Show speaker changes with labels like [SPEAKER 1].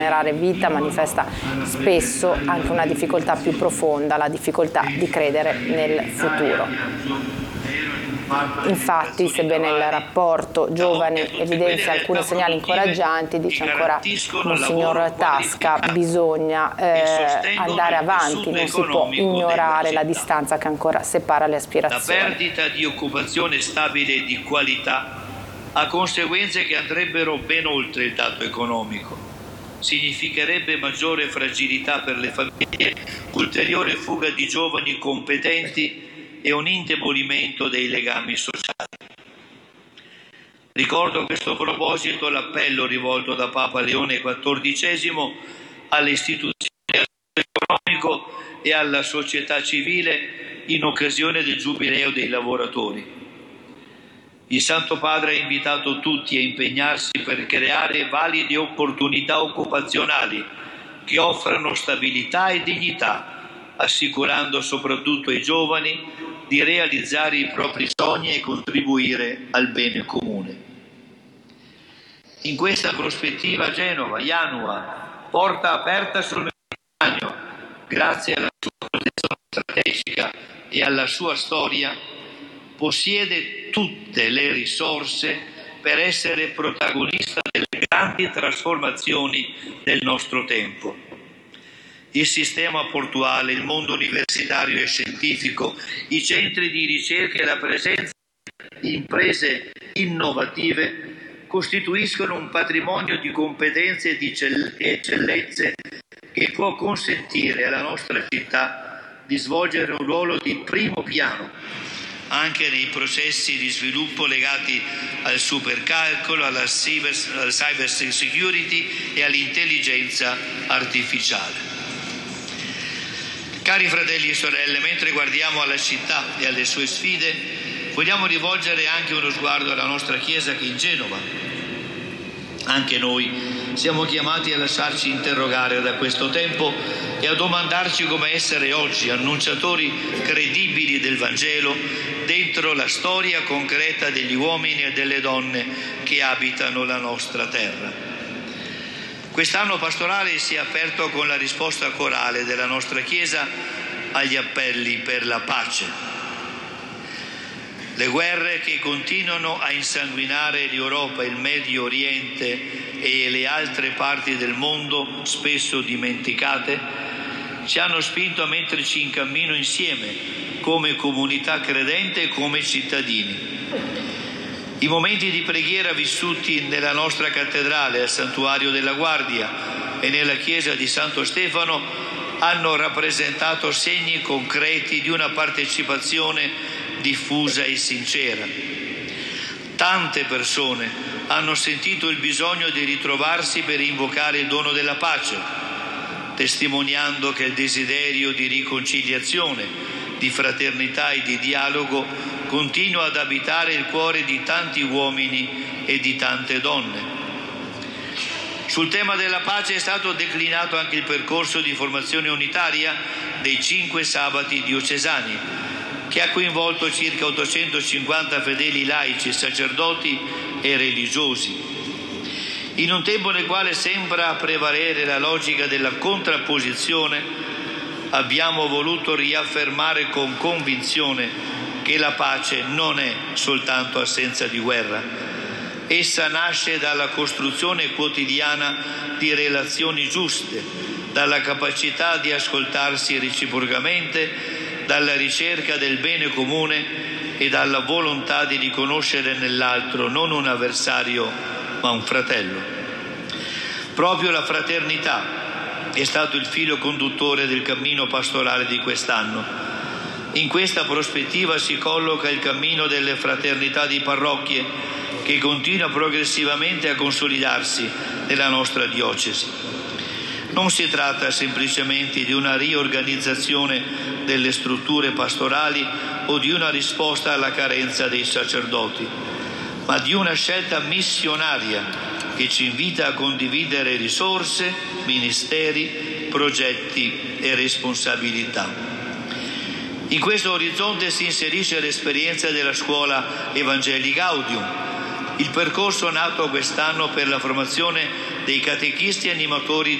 [SPEAKER 1] generare vita manifesta spesso anche una difficoltà più profonda, la difficoltà di credere nel futuro. Infatti, sebbene il rapporto giovani evidenzia alcuni segnali incoraggianti, dice ancora Monsignor Tasca, bisogna andare avanti, non si può ignorare la distanza che ancora separa le aspirazioni.
[SPEAKER 2] La perdita di occupazione stabile e di qualità ha conseguenze che andrebbero ben oltre il dato economico. Significherebbe maggiore fragilità per le famiglie, ulteriore fuga di giovani competenti e un indebolimento dei legami sociali. Ricordo a questo proposito l'appello rivolto da Papa Leone XIV alle istituzioni economico e alla società civile in occasione del Giubileo dei lavoratori. Il Santo Padre ha invitato tutti a impegnarsi per creare valide opportunità occupazionali che offrano stabilità e dignità, assicurando soprattutto ai giovani di realizzare i propri sogni e contribuire al bene comune. In questa prospettiva Genova, Janua, porta aperta sul Mediterraneo, grazie alla sua posizione strategica e alla sua storia, possiede tutte le risorse per essere protagonista delle grandi trasformazioni del nostro tempo. Il sistema portuale, il mondo universitario e scientifico, i centri di ricerca e la presenza di imprese innovative costituiscono un patrimonio di competenze e di eccellenze che può consentire alla nostra città di svolgere un ruolo di primo piano anche nei processi di sviluppo legati al supercalcolo, alla cyber security e all'intelligenza artificiale. Cari fratelli e sorelle, mentre guardiamo alla città e alle sue sfide, vogliamo rivolgere anche uno sguardo alla nostra Chiesa che è in Genova. Anche noi siamo chiamati a lasciarci interrogare da questo tempo e a domandarci come essere oggi annunciatori credibili del Vangelo dentro la storia concreta degli uomini e delle donne che abitano la nostra terra. Quest'anno pastorale si è aperto con la risposta corale della nostra Chiesa agli appelli per la pace. Le guerre che continuano a insanguinare l'Europa, il Medio Oriente e le altre parti del mondo, spesso dimenticate, ci hanno spinto a metterci in cammino insieme, come comunità credente e come cittadini. I momenti di preghiera vissuti nella nostra cattedrale, al Santuario della Guardia e nella chiesa di Santo Stefano hanno rappresentato segni concreti di una partecipazione diffusa e sincera. Tante persone hanno sentito il bisogno di ritrovarsi per invocare il dono della pace, testimoniando che il desiderio di riconciliazione, di fraternità e di dialogo continua ad abitare il cuore di tanti uomini e di tante donne. Sul tema della pace è stato declinato anche il percorso di formazione unitaria dei 5 sabati diocesani, che ha coinvolto circa 850 fedeli laici, sacerdoti e religiosi. In un tempo nel quale sembra prevalere la logica della contrapposizione, abbiamo voluto riaffermare con convinzione che la pace non è soltanto assenza di guerra. Essa nasce dalla costruzione quotidiana di relazioni giuste, dalla capacità di ascoltarsi reciprocamente, dalla ricerca del bene comune e dalla volontà di riconoscere nell'altro non un avversario ma un fratello. Proprio la fraternità è stato il filo conduttore del cammino pastorale di quest'anno. In questa prospettiva si colloca il cammino delle fraternità di parrocchie che continua progressivamente a consolidarsi nella nostra diocesi. Non si tratta semplicemente di una riorganizzazione delle strutture pastorali o di una risposta alla carenza dei sacerdoti, ma di una scelta missionaria che ci invita a condividere risorse, ministeri, progetti e responsabilità. In questo orizzonte si inserisce l'esperienza della scuola Evangelii Gaudium, il percorso nato quest'anno per la formazione dei catechisti e animatori